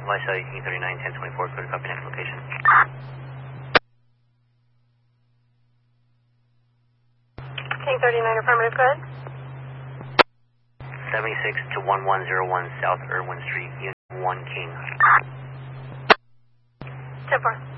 Lifestyle King 39, 1024, clear to copy next location. King 39, affirmative, go ahead. 76 to 1101 South Irwin Street, Unit 1 King. 10-4.